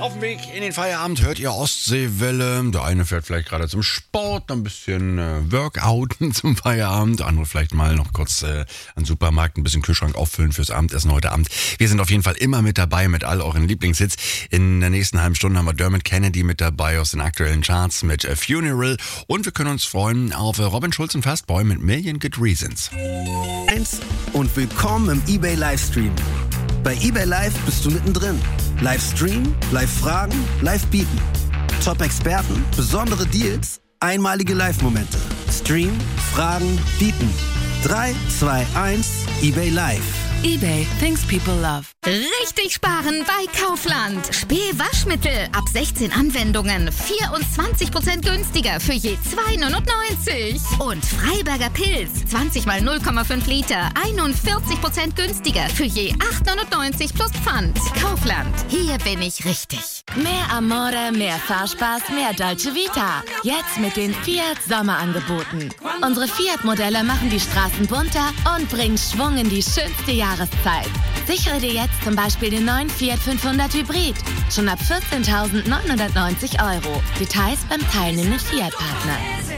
Auf dem Weg in den Feierabend hört ihr Ostseewelle. Der eine fährt vielleicht gerade zum Sport, ein bisschen Workouten zum Feierabend. Der andere vielleicht mal noch kurz an den Supermarkt, ein bisschen Kühlschrank auffüllen fürs Abendessen heute Abend. Wir sind auf jeden Fall immer mit dabei mit all euren Lieblingshits. In der nächsten halben Stunde haben wir Dermot Kennedy mit dabei aus den aktuellen Charts mit Funeral. Und wir können uns freuen auf Robin Schulz und Fastboy mit Million Good Reasons. Und willkommen im eBay Livestream. Bei eBay Live bist du mittendrin. Live streamen, live fragen, live bieten. Top-Experten, besondere Deals, einmalige Live-Momente. Stream, fragen, bieten. 3, 2, 1, eBay Live. eBay, things people love. Richtig sparen bei Kaufland. Spee-Waschmittel ab 16 Anwendungen. 24% günstiger für je 2,99. Und Freiberger Pilz. 20 mal 0,5 Liter. 41% günstiger für je 8,99 plus Pfand. Kaufland. Hier bin ich richtig. Mehr Amore, mehr Fahrspaß, mehr Dolce Vita. Jetzt mit den Fiat Sommerangeboten. Unsere Fiat-Modelle machen die Straßen bunter und bringen Schwung in die schönste Jahreszeit. Sichere dir jetzt zum Beispiel den neuen Fiat 500 Hybrid. Schon ab 14.990 €. Details beim teilnehmenden Fiat-Partner.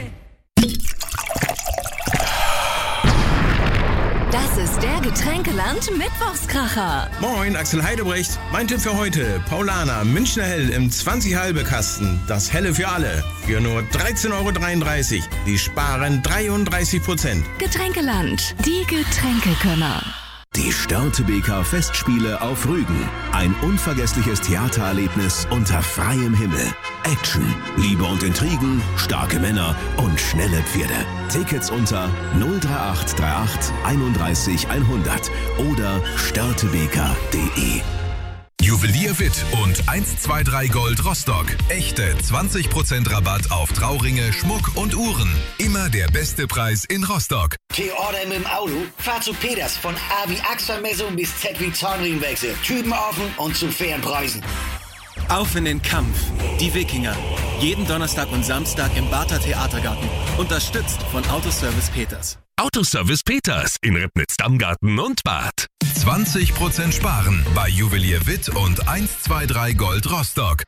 Das ist der Getränkeland-Mittwochskracher. Moin, Axel Heidebrecht. Mein Tipp für heute: Paulaner Münchner Hell im 20-Halbe-Kasten. Das Helle für alle. Für nur 13,33 €. Die sparen 33%. Getränkeland, die Getränkekönner. Die Störtebeker Festspiele auf Rügen. Ein unvergessliches Theatererlebnis unter freiem Himmel. Action, Liebe und Intrigen, starke Männer und schnelle Pferde. Tickets unter 03838 31 100 oder störtebeker.de. Juwelier Witt und 123 Gold Rostock. Echte 20% Rabatt auf Trauringe, Schmuck und Uhren. Immer der beste Preis in Rostock. T-Order mit dem Auto? Fahr zu Peters. Von A wie Achselmessung bis Z wie Zahnriemenwechsel. Typen offen und zu fairen Preisen. Auf in den Kampf. Die Wikinger. Jeden Donnerstag und Samstag im Barther Theatergarten. Unterstützt von Autoservice Peters. Autoservice Peters in Ribnitz-Dammgarten und Bad. 20% sparen bei Juwelier Witt und 123 Gold Rostock.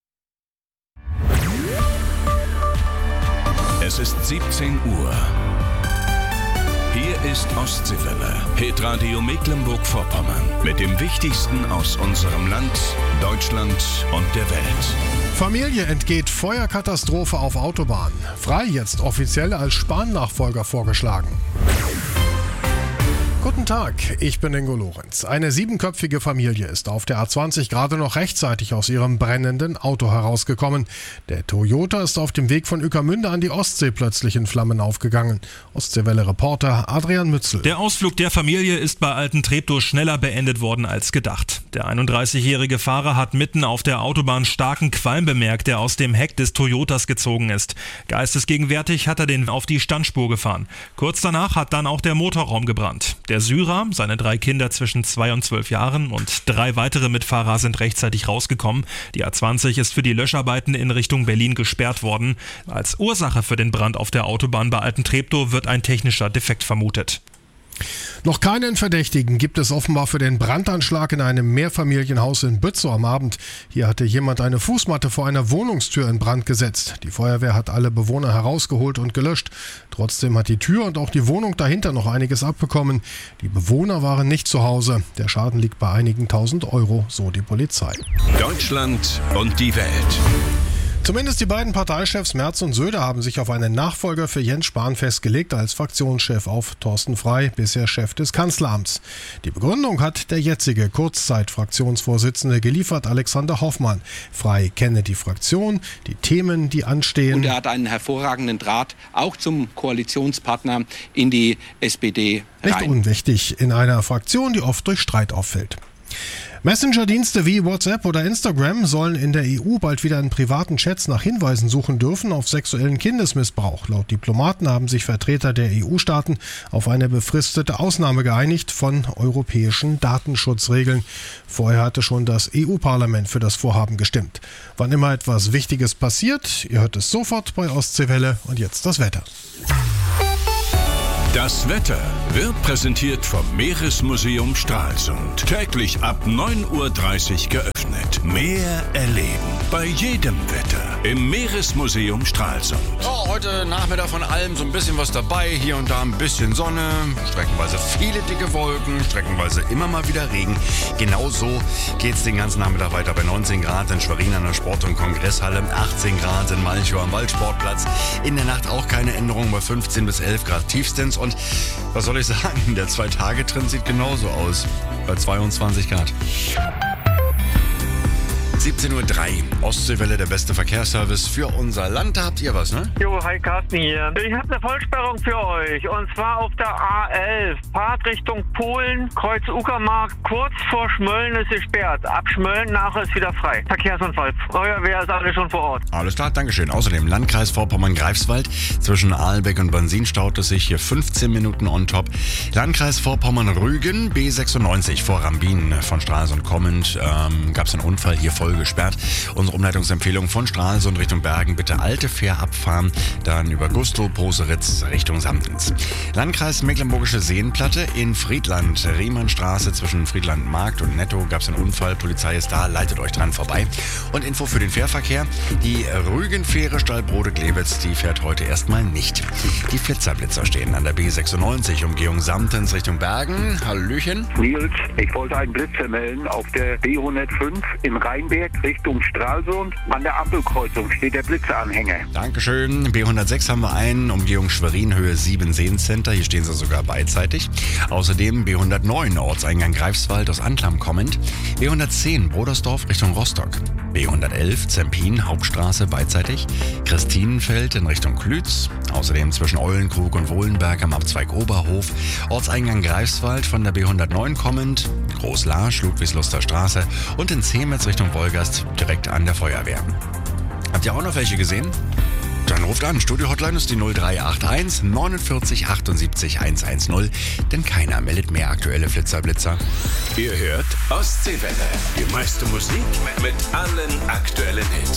Es ist 17 Uhr. Hier ist Ostseewelle, Hitradio Mecklenburg-Vorpommern. Mit dem Wichtigsten aus unserem Land, Deutschland und der Welt. Familie entgeht Feuerkatastrophe auf Autobahn. Frei jetzt offiziell als Spahn-Nachfolger vorgeschlagen. Guten Tag, ich bin Ingo Lorenz. Eine 7-köpfige Familie ist auf der A20 gerade noch rechtzeitig aus ihrem brennenden Auto herausgekommen. Der Toyota ist auf dem Weg von Ueckermünde an die Ostsee plötzlich in Flammen aufgegangen. Ostseewelle-Reporter Adrian Mützel. Der Ausflug der Familie ist bei Altentreptow schneller beendet worden als gedacht. Der 31-jährige Fahrer hat mitten auf der Autobahn starken Qualm bemerkt, der aus dem Heck des Toyotas gezogen ist. Geistesgegenwärtig hat er den auf die Standspur gefahren. Kurz danach hat dann auch der Motorraum gebrannt. Der Syrer, seine 3 Kinder zwischen 2 und 12 Jahren und 3 weitere Mitfahrer sind rechtzeitig rausgekommen. Die A20 ist für die Löscharbeiten in Richtung Berlin gesperrt worden. Als Ursache für den Brand auf der Autobahn bei Altentreptow wird ein technischer Defekt vermutet. Noch keinen Verdächtigen gibt es offenbar für den Brandanschlag in einem Mehrfamilienhaus in Bützow am Abend. Hier hatte jemand eine Fußmatte vor einer Wohnungstür in Brand gesetzt. Die Feuerwehr hat alle Bewohner herausgeholt und gelöscht. Trotzdem hat die Tür und auch die Wohnung dahinter noch einiges abbekommen. Die Bewohner waren nicht zu Hause. Der Schaden liegt bei einigen 1.000 €, so die Polizei. Deutschland und die Welt. Zumindest die beiden Parteichefs Merz und Söder haben sich auf einen Nachfolger für Jens Spahn festgelegt, als Fraktionschef auf Thorsten Frey, bisher Chef des Kanzleramts. Die Begründung hat der jetzige Kurzzeit-Fraktionsvorsitzende geliefert, Alexander Hoffmann. Frey kenne die Fraktion, die Themen, die anstehen. Und er hat einen hervorragenden Draht auch zum Koalitionspartner in die SPD rein. Nicht unwichtig in einer Fraktion, die oft durch Streit auffällt. Messenger-Dienste wie WhatsApp oder Instagram sollen in der EU bald wieder in privaten Chats nach Hinweisen suchen dürfen auf sexuellen Kindesmissbrauch. Laut Diplomaten haben sich Vertreter der EU-Staaten auf eine befristete Ausnahme geeinigt von europäischen Datenschutzregeln. Vorher hatte schon das EU-Parlament für das Vorhaben gestimmt. Wann immer etwas Wichtiges passiert, ihr hört es sofort bei Ostseewelle. Und jetzt das Wetter. Das Wetter wird präsentiert vom Meeresmuseum Stralsund. Täglich ab 9:30 Uhr geöffnet. und mehr erleben. Bei jedem Wetter. Im Meeresmuseum Stralsund. Ja, heute Nachmittag von allem so ein bisschen was dabei. Hier und da ein bisschen Sonne, streckenweise viele dicke Wolken, streckenweise immer mal wieder Regen. Genau so geht's den ganzen Nachmittag weiter bei 19 Grad in Schwerin an der Sport- und Kongresshalle, 18 Grad in Malchow am Waldsportplatz. In der Nacht auch keine Änderung bei 15 bis 11 Grad tiefstens. Und was soll ich sagen, der 2-Tage-Trend sieht genauso aus, bei 22 Grad. 17:03 Uhr, Ostseewelle, der beste Verkehrsservice für unser Land. Da habt ihr was, ne? Jo, hi Carsten hier. Ich habe eine Vollsperrung für euch. Und zwar auf der A11. Fahrt Richtung Polen, Kreuz Uckermark. Kurz vor Schmölln ist gesperrt. Ab Schmölln nachher ist wieder frei. Verkehrsunfall. Feuerwehr ist alle schon vor Ort. Alles klar, Dankeschön. Außerdem Landkreis Vorpommern-Greifswald. Zwischen Aalbeck und Bansin staut es sich hier 15 Minuten on top. Landkreis Vorpommern-Rügen, B96 vor Rambin von Stralsund kommend. Gab es einen Unfall hier voll gesperrt. Unsere Umleitungsempfehlung von Stralsund Richtung Bergen, bitte alte Fähr abfahren, dann über Gustow, Poseritz Richtung Samtens. Landkreis Mecklenburgische Seenplatte in Friedland, Riemannstraße zwischen Friedland-Markt und Netto gab es einen Unfall, Polizei ist da, leitet euch dran vorbei. Und Info für den Fährverkehr, die Rügenfähre Stallbrode-Glewitz, die fährt heute erstmal nicht. Die Flitzer stehen an der B96, Umgehung Samtens Richtung Bergen. Hallöchen. Nils, ich wollte einen Blitzer melden auf der B105 in Rheinberg Richtung Stralsund. An der Ampelkreuzung steht der Blitzeranhänger. Dankeschön. B106 haben wir einen, Umgehung Schwerin, Höhe 7 Seencenter. Hier stehen sie sogar beidseitig. Außerdem B109, Ortseingang Greifswald aus Anklam kommend. B110, Brodersdorf Richtung Rostock. B111, Zempin, Hauptstraße beidseitig. Christinenfeld in Richtung Klütz. Außerdem zwischen Eulenkrug und Wohlenberg am Abzweig Oberhof. Ortseingang Greifswald von der B109 kommend. Großlarsch, Ludwigsluster Straße. Und in Zemetz Richtung Wolgast direkt an der Feuerwehr. Habt ihr auch noch welche gesehen? Dann ruft an. Studio-Hotline ist die 0381 49 78 110. Denn keiner meldet mehr aktuelle Flitzer-Blitzer. Ihr hört Ostseewelle. Die meiste Musik mit allen aktuellen Hits.